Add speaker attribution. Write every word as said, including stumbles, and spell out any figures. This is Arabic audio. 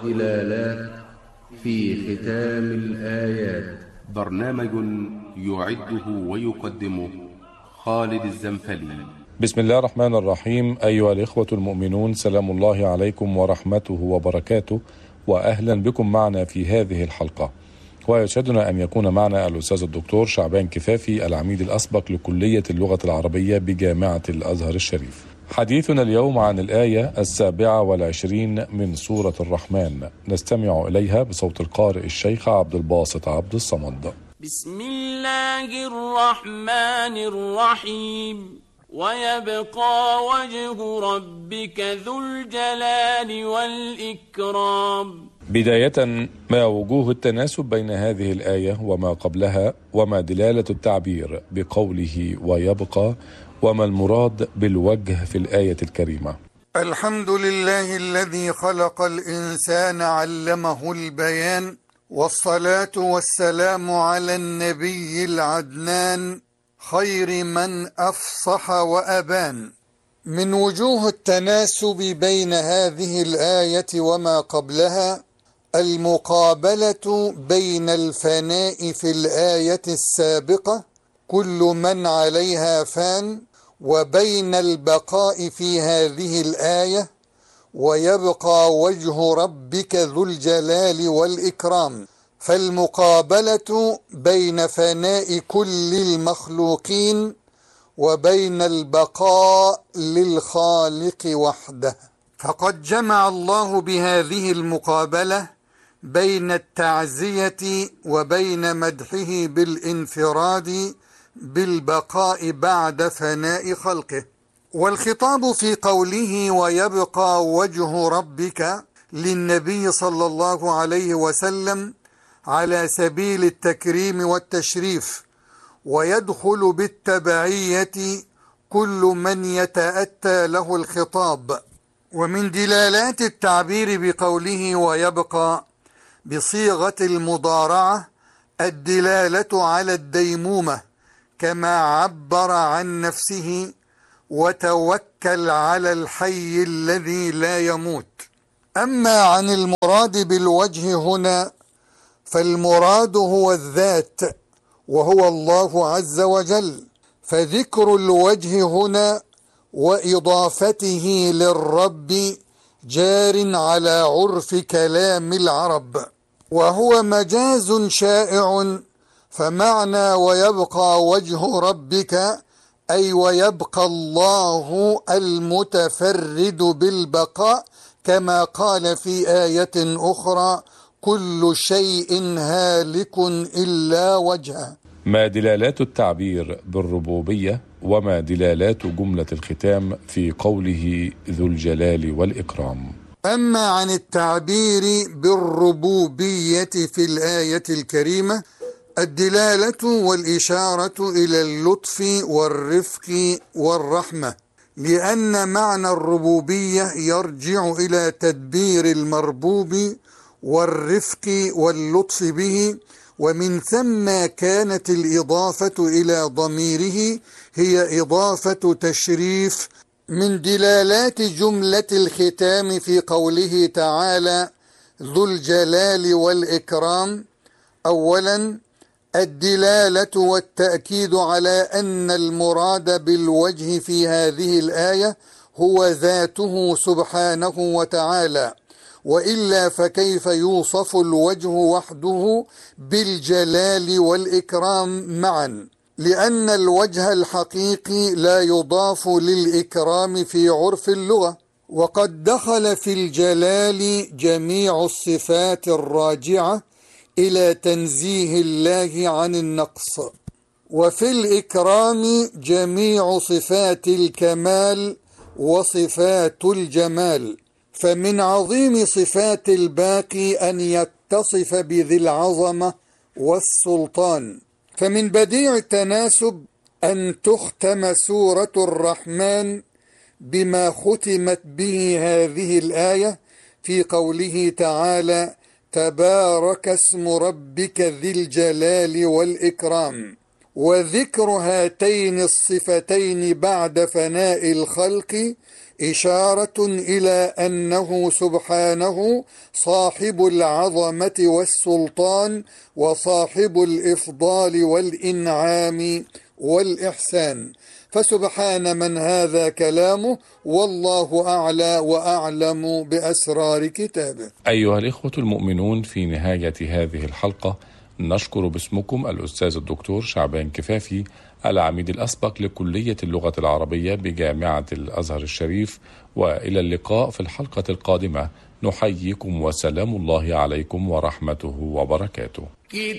Speaker 1: هلالات في ختام الآيات.
Speaker 2: برنامج يعده ويقدمه خالد الزنفلي.
Speaker 3: بسم الله الرحمن الرحيم. أيها الإخوة المؤمنون، سلام الله عليكم ورحمته وبركاته، وأهلا بكم معنا في هذه الحلقة. ويسعدنا أن يكون معنا الأستاذ الدكتور شعبان كفافي، العميد الأسبق لكلية اللغة العربية بجامعة الأزهر الشريف. حديثنا اليوم عن الآية السابعة والعشرين من سورة الرحمن، نستمع إليها بصوت القارئ الشيخ عبد الباسط عبد الصمد.
Speaker 4: بسم الله الرحمن الرحيم. ويبقى وجه ربك ذو الجلال والإكرام.
Speaker 3: بداية، ما وجوه التناسب بين هذه الآية وما قبلها، وما دلالة التعبير بقوله ويبقى، وما المراد بالوجه في الآية الكريمة؟
Speaker 5: الحمد لله الذي خلق الإنسان علمه البيان، والصلاة والسلام على النبي العدنان خير من أفصح وأبان. من وجوه التناسب بين هذه الآية وما قبلها المقابلة بين الفناء في الآية السابقة كل من عليها فان، وبين البقاء في هذه الآية ويبقى وجه ربك ذو الجلال والإكرام. فالمقابلة بين فناء كل المخلوقين وبين البقاء للخالق وحده. فقد جمع الله بهذه المقابلة بين التعزية وبين مدحه بالانفراد بالبقاء بعد فناء خلقه. والخطاب في قوله ويبقى وجه ربك للنبي صلى الله عليه وسلم على سبيل التكريم والتشريف، ويدخل بالتبعية كل من يتأتى له الخطاب. ومن دلالات التعبير بقوله ويبقى بصيغة المضارعة الدلالة على الديمومة، كما عبر عن نفسه وتوكل على الحي الذي لا يموت. أما عن المراد بالوجه هنا فالمراد هو الذات وهو الله عز وجل، فذكر الوجه هنا وإضافته للرب جار على عرف كلام العرب، وهو مجاز شائع. فمعنى ويبقى وجه ربك أي ويبقى الله المتفرد بالبقاء، كما قال في آية أخرى كل شيء هالك إلا وجهه.
Speaker 3: ما دلالات التعبير بالربوبية، وما دلالات جملة الختام في قوله ذو الجلال والإكرام؟
Speaker 5: أما عن التعبير بالربوبية في الآية الكريمة الدلالة والإشارة إلى اللطف والرفق والرحمة، لأن معنى الربوبية يرجع إلى تدبير المربوب والرفق واللطف به، ومن ثم كانت الإضافة إلى ضميره هي إضافة تشريف. من دلالات جملة الختام في قوله تعالى ذو الجلال والإكرام: أولا الدلالة والتأكيد على أن المراد بالوجه في هذه الآية هو ذاته سبحانه وتعالى، وإلا فكيف يوصف الوجه وحده بالجلال والإكرام معا؟ لأن الوجه الحقيقي لا يضاف للإكرام في عرف اللغة. وقد دخل في الجلال جميع الصفات الراجعة إلى تنزيه الله عن النقص، وفي الإكرام جميع صفات الكمال وصفات الجمال. فمن عظيم صفات الباقي أن يتصف بذي العظمة والسلطان. فمن بديع التناسب أن تختم سورة الرحمن بما ختمت به هذه الآية في قوله تعالى تبارك اسم ربك ذي الجلال والإكرام. وذكر هاتين الصفتين بعد فناء الخلق إشارة إلى أنه سبحانه صاحب العظمة والسلطان وصاحب الإفضال والإنعام والإحسان، فسبحان من هذا كلامه، والله أعلى وأعلم بأسرار كتابه.
Speaker 3: أيها الإخوة المؤمنون، في نهاية هذه الحلقة نشكر باسمكم الأستاذ الدكتور شعبان كفافي، العميد الأسبق لكلية اللغة العربية بجامعة الأزهر الشريف، وإلى اللقاء في الحلقة القادمة. نحييكم وسلام الله عليكم ورحمته وبركاته.